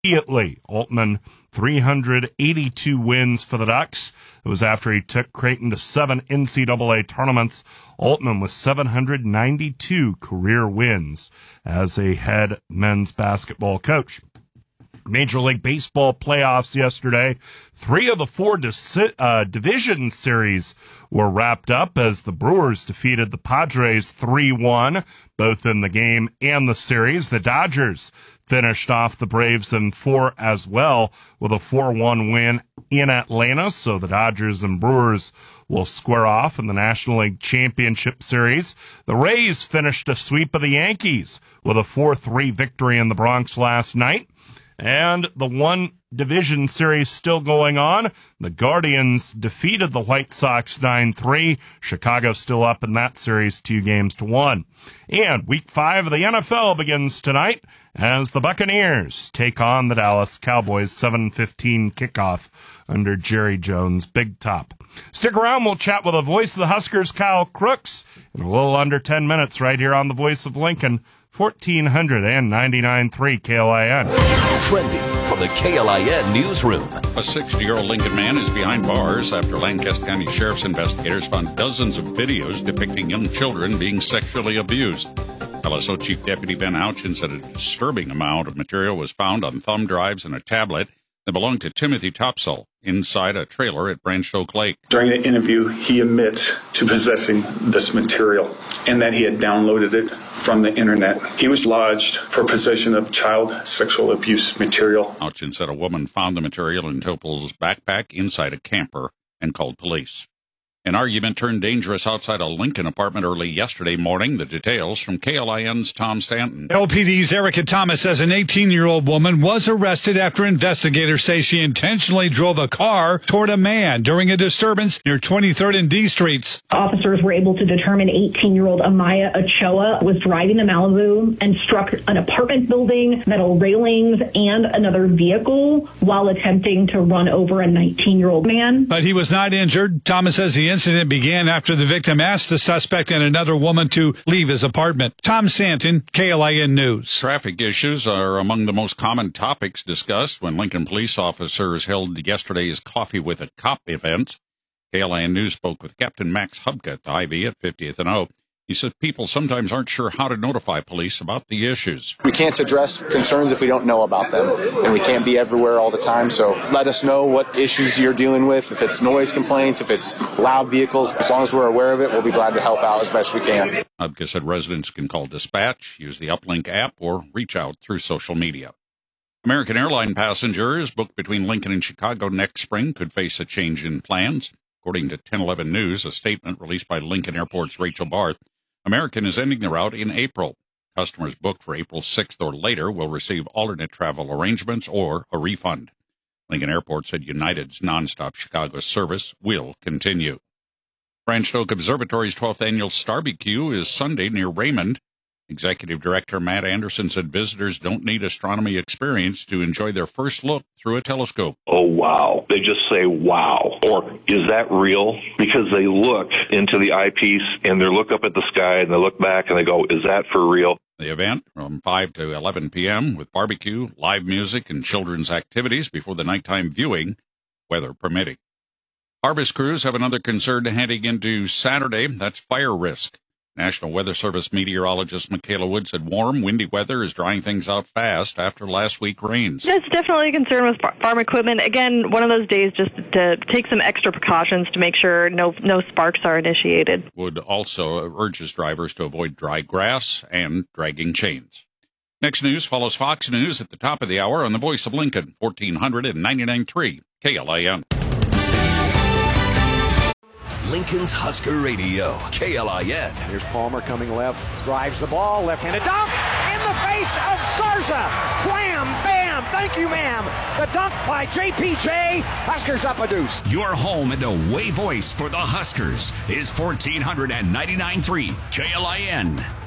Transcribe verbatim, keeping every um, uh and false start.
immediately. Altman, three hundred eighty-two wins for the Ducks. It was after he took Creighton to seven N C double A tournaments. Altman with seven hundred ninety-two career wins as a head men's basketball coach. Major League Baseball playoffs yesterday. Three of the four disi- uh, division series were wrapped up as the Brewers defeated the Padres three one, both in the game and the series. The Dodgers finished off the Braves in four as well with a four one win in Atlanta. So the Dodgers and Brewers will square off in the National League Championship Series. The Rays finished a sweep of the Yankees with a four three victory in the Bronx last night. And the one division series still going on. The Guardians defeated the White Sox nine three. Chicago still up in that series two games to one. And week five of the N F L begins tonight as the Buccaneers take on the Dallas Cowboys. seven fifteen kickoff under Jerry Jones' Big Top. Stick around. We'll chat with the voice of the Huskers, Kyle Crooks, in a little under ten minutes right here on the Voice of Lincoln. fourteen ninety-nine point three K L I N. Trending from the K L I N newsroom. A sixty-year-old Lincoln man is behind bars after Lancaster County Sheriff's investigators found dozens of videos depicting young children being sexually abused. L S O Chief Deputy Ben Houchin said a disturbing amount of material was found on thumb drives and a tablet that belonged to Timothy Topsell inside a trailer at Branch Oak Lake. During the interview, he admits to possessing this material and that he had downloaded it from the internet. He was lodged for possession of child sexual abuse material. Houchin said a woman found the material in Topel's backpack inside a camper and called police. An argument turned dangerous outside a Lincoln apartment early yesterday morning. The details from K L I N's Tom Stanton. L P D's Erica Thomas says an eighteen-year-old woman was arrested after investigators say she intentionally drove a car toward a man during a disturbance near twenty-third and D Streets. Officers were able to determine eighteen-year-old Amaya Ochoa was driving a Malibu and struck an apartment building, metal railings, and another vehicle while attempting to run over a nineteen-year-old man. But he was not injured. Thomas says the incident began after the victim asked the suspect and another woman to leave his apartment. Tom Stanton, K L I N News. Traffic issues are among the most common topics discussed when Lincoln police officers held yesterday's Coffee with a Cop event. K L I N News spoke with Captain Max Hubka at the Hy-Vee at fiftieth and O. He said people sometimes aren't sure how to notify police about the issues. We can't address concerns if we don't know about them, and we can't be everywhere all the time. So let us know what issues you're dealing with, if it's noise complaints, if it's loud vehicles. As long as we're aware of it, we'll be glad to help out as best we can. Hubka said residents can call dispatch, use the Uplink app, or reach out through social media. American airline passengers booked between Lincoln and Chicago next spring could face a change in plans. According to ten eleven News, a statement released by Lincoln Airport's Rachel Barth, American is ending the route in April. Customers booked for April sixth or later will receive alternate travel arrangements or a refund. Lincoln Airport said United's nonstop Chicago service will continue. Branch Oak Observatory's twelfth annual Starbecue is Sunday near Raymond. Executive Director Matt Anderson said visitors don't need astronomy experience to enjoy their first look through a telescope. Oh, wow. They just say, wow. Or, is that real? Because they look into the eyepiece and they look up at the sky and they look back and they go, is that for real? The event from five to eleven p.m. with barbecue, live music, and children's activities before the nighttime viewing, weather permitting. Harvest crews have another concern heading into Saturday. That's fire risk. National Weather Service meteorologist Michaela Wood said warm, windy weather is drying things out fast after last week's rains. That's definitely a concern with farm equipment. Again, one of those days just to take some extra precautions to make sure no no sparks are initiated. Wood also urges drivers to avoid dry grass and dragging chains. Next news follows Fox News at the top of the hour on the Voice of Lincoln, fourteen ninety-nine point three K L I N. Lincoln's Husker Radio, K L I N. Here's Palmer coming left, drives the ball, left-handed dunk, in the face of Garza. Wham, bam, thank you, ma'am. The dunk by J P J. Huskers up a deuce. Your home and away voice for the Huskers is fourteen ninety-nine point three K L I N.